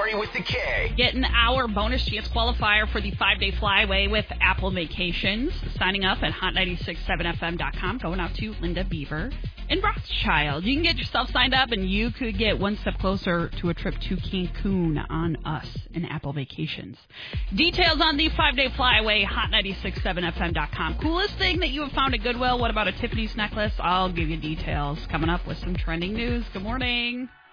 Maury with the K. Get an hour bonus chance qualifier for the 5-day flyaway with Apple Vacations. Signing up at hot967fm.com. Going out to Linda Beaver in Rothschild. You can get yourself signed up, and you could get one step closer to a trip to Cancun on us in Apple Vacations. Details on the 5-day flyaway, hot967fm.com. Coolest thing that you have found at Goodwill? What about a Tiffany's necklace? I'll give you details coming up with some trending news. Good morning.